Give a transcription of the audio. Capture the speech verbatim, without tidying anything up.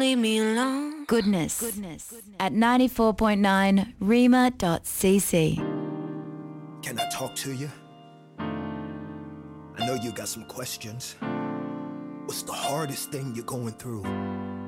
leave me alone. Goodness. Goodness. At ninety-four point nine rima dot c c. Can I talk to you? I know you got some questions. What's the hardest thing you're going through?